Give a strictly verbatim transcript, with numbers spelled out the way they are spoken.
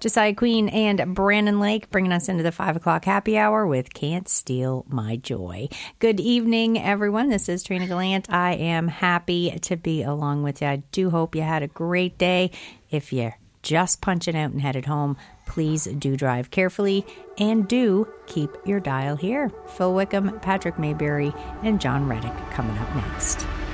Josiah Queen and Brandon Lake bringing us into the five o'clock happy hour with Can't Steal My Joy. Good evening, everyone. This is Trina Gallant. I am happy to be along with you. I do hope you had a great day. If you're just punching out and headed home, please do drive carefully and do keep your dial here. Phil Wickham, Patrick Mayberry, and John Reddick coming up next.